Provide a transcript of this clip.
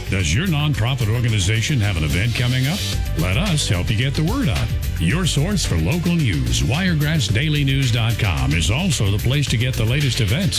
Does your nonprofit organization have an event coming up? Let us help you get the word out. Your source for local news, WiregrassDailyNews.com, is also the place to get the latest events